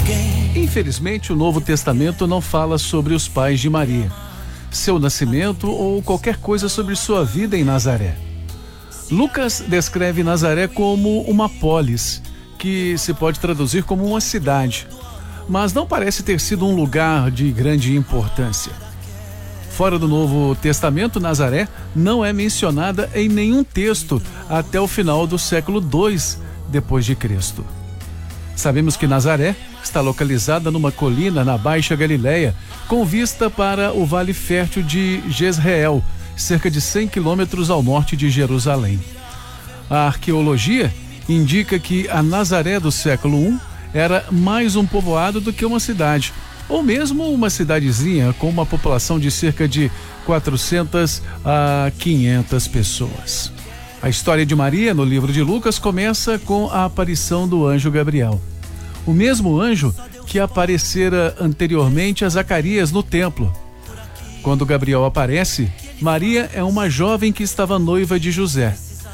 Infelizmente, o Novo Testamento não fala sobre os pais de Maria, seu nascimento ou qualquer coisa sobre sua vida em Nazaré. Lucas descreve Nazaré como uma polis, que se pode traduzir como uma cidade, mas não parece ter sido um lugar de grande importância. Fora do Novo Testamento, Nazaré não é mencionada em nenhum texto até o final do século II depois de Cristo. Sabemos que Nazaré está localizada numa colina na Baixa Galileia, com vista para o Vale Fértil de Jezreel, cerca de 100 quilômetros ao norte de Jerusalém. A arqueologia indica que a Nazaré do século I era mais um povoado do que uma cidade, ou mesmo uma cidadezinha com uma população de cerca de 400 a 500 pessoas. A história de Maria, no livro de Lucas, começa com a aparição do anjo Gabriel. O mesmo anjo que aparecera anteriormente a Zacarias no templo. Quando Gabriel aparece, Maria é uma jovem que estava noiva de José.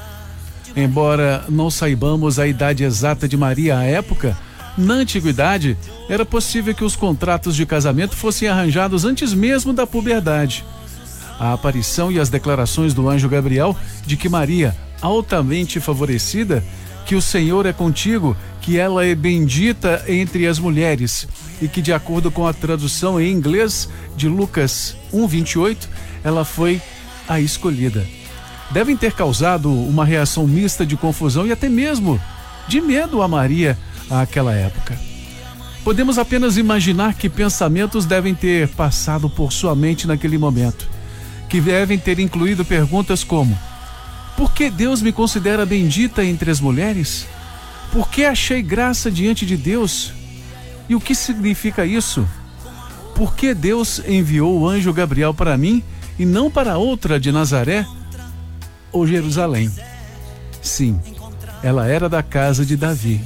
Embora não saibamos a idade exata de Maria à época, na antiguidade era possível que os contratos de casamento fossem arranjados antes mesmo da puberdade. A aparição e as declarações do anjo Gabriel de que Maria, altamente favorecida, que o Senhor é contigo, que ela é bendita entre as mulheres e que, de acordo com a tradução em inglês de Lucas 1:28, ela foi a escolhida, devem ter causado uma reação mista de confusão e até mesmo de medo a Maria àquela época. Podemos apenas imaginar que pensamentos devem ter passado por sua mente naquele momento, que devem ter incluído perguntas como: por que Deus me considera bendita entre as mulheres? Por que achei graça diante de Deus? E o que significa isso? Por que Deus enviou o anjo Gabriel para mim e não para outra de Nazaré ou Jerusalém? Sim, ela era da casa de Davi.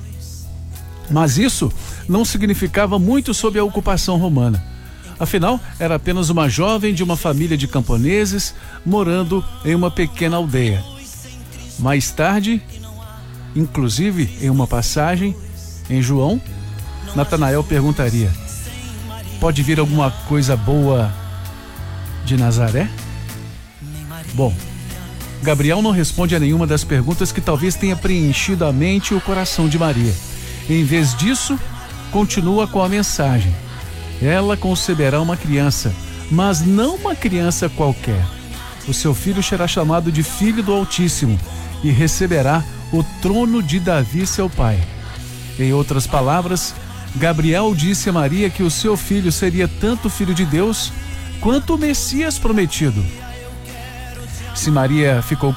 Mas isso não significava muito sob a ocupação romana. Afinal, era apenas uma jovem de uma família de camponeses morando em uma pequena aldeia. Mais tarde, inclusive em uma passagem em João, Natanael perguntaria: pode vir alguma coisa boa de Nazaré? Bom, Gabriel não responde a nenhuma das perguntas que talvez tenha preenchido a mente e o coração de Maria. Em vez disso, continua com a mensagem: ela conceberá uma criança, mas não uma criança qualquer. O seu filho será chamado de Filho do Altíssimo e receberá o trono de Davi, seu pai. Em outras palavras, Gabriel disse a Maria que o seu filho seria tanto filho de Deus quanto o Messias prometido. Se Maria ficou